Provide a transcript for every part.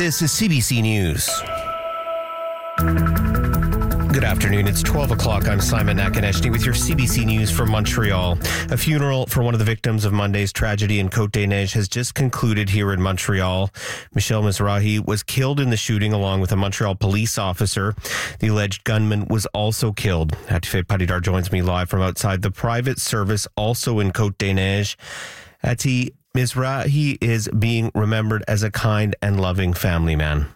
This is CBC News. Good afternoon. It's 12 o'clock. I'm Simon Nakaneshny with your CBC News from Montreal. A funeral for one of the victims of Monday's tragedy in Côte-des-Neiges has just concluded here in Montreal. Michel Mizrahi was killed in the shooting along with a Montreal police officer. The alleged gunman was also killed. Atife Padidar joins me live from outside the private service, also in Côte-des-Neiges. Ati, Mizrahi is being remembered as a kind and loving family man.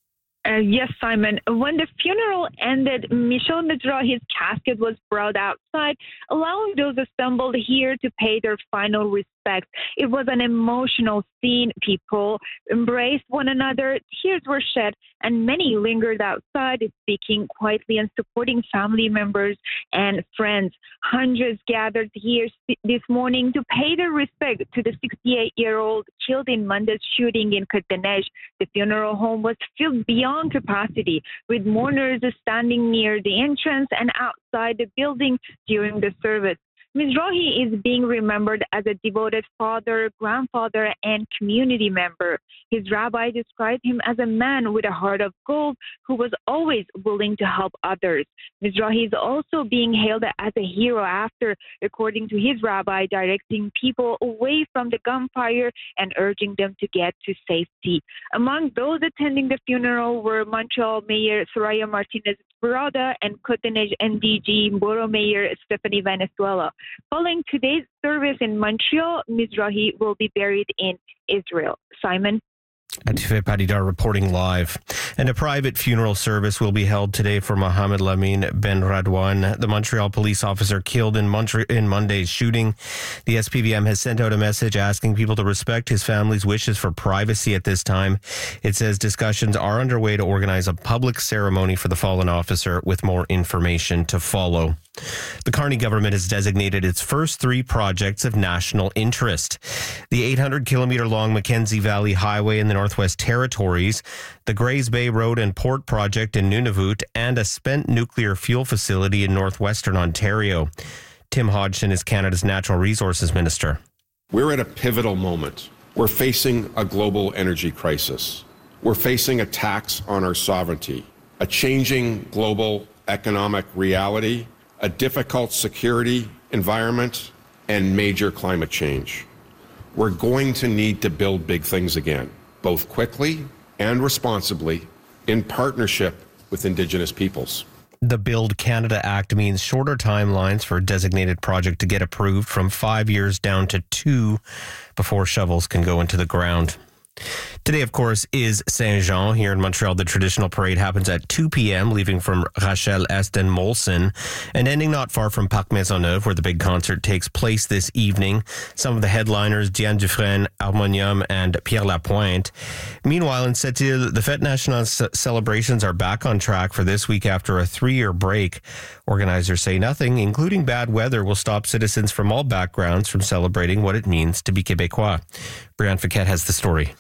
Yes, Simon. When the funeral ended, Michel Mizrahi's casket was brought outside, allowing those assembled here to pay their final respects. It was an emotional scene. People embraced one another, tears were shed, and many lingered outside, speaking quietly and supporting family members and friends. Hundreds gathered here this morning to pay their respect to the 68-year-old killed in Monday's shooting in Côte-des-Neiges. The funeral home was filled beyond capacity, with mourners standing near the entrance and outside the building during the service. Mizrahi is being remembered as a devoted father, grandfather, and community member. His rabbi described him as a man with a heart of gold who was always willing to help others. Mizrahi is also being hailed as a hero after, according to his rabbi, directing people away from the gunfire and urging them to get to safety. Among those attending the funeral were Montreal Mayor Soraya Martinez-Barada and Côte-des-Neiges NDG Mboro Mayor Stephanie Valenzuela. Following today's service in Montreal, Mizrahi will be buried in Israel. Simon? Atife Padidar reporting live. And a private funeral service will be held today for Mohamed Lamine Ben Radwan, the Montreal police officer killed in Monday's shooting. The SPVM has sent out a message asking people to respect his family's wishes for privacy at this time. It says discussions are underway to organize a public ceremony for the fallen officer with more information to follow. The Carney government has designated its first three projects of national interest. The 800-kilometer-long Mackenzie Valley Highway in the Northwest Territories, the Grays Bay Road and Port project in Nunavut, and a spent nuclear fuel facility in northwestern Ontario. Tim Hodgson is Canada's Natural Resources Minister. We're at a pivotal moment. We're facing a global energy crisis. We're facing attacks on our sovereignty, a changing global economic reality, a difficult security environment, and major climate change. We're going to need to build big things again, both quickly and responsibly, in partnership with Indigenous peoples. The Build Canada Act means shorter timelines for a designated project to get approved, from 5 years down to 2 before shovels can go into the ground. Today, of course, is Saint-Jean. Here in Montreal, the traditional parade happens at 2 p.m., leaving from Rachel Est and Molson, and ending not far from Parc Maisonneuve, where the big concert takes place this evening. Some of the headliners, Diane Dufresne, Harmonium, and Pierre Lapointe. Meanwhile, in Sept-Îles, the Fête Nationale celebrations are back on track for this week after a 3-year break. Organizers say nothing, including bad weather, will stop citizens from all backgrounds from celebrating what it means to be Québécois. Brianne Fiquette has the story.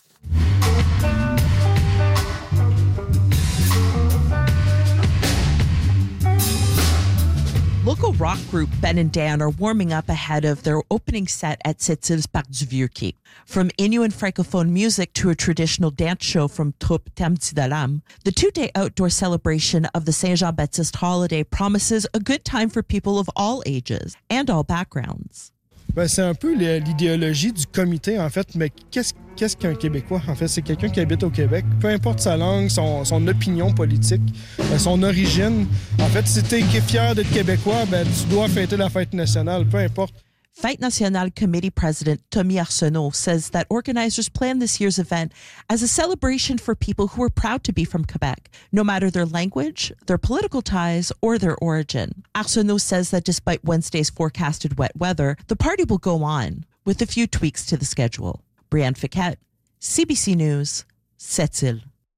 Local rock group Ben and Dan are warming up ahead of their opening set at Sept-Îles Parc du Vieux-Quai. From Inuit Francophone music to a traditional dance show from Troupe Tamti Dalam, the 2-day outdoor celebration of the Saint-Jean-Baptiste holiday promises a good time for people of all ages and all backgrounds. C'est un peu l'idéologie du comité, en fait. Mais qu'est-ce qu'un Québécois? En fait, c'est quelqu'un qui habite au Québec. Peu importe sa langue, son opinion politique, son origine. En fait, si tu es fier d'être Québécois, tu dois fêter la fête nationale, peu importe. Fête Nationale Committee President Tommy Arsenault says that organizers plan this year's event as a celebration for people who are proud to be from Quebec, no matter their language, their political ties, or their origin. Arsenault says that despite Wednesday's forecasted wet weather, the party will go on, with a few tweaks to the schedule. Brianne Fiquette, CBC News, Sept-Îles.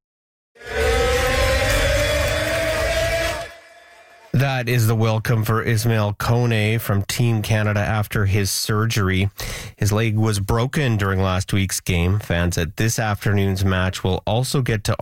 That is the welcome for Ismail Kone from Team Canada after his surgery. His leg was broken during last week's game. Fans at this afternoon's match will also get to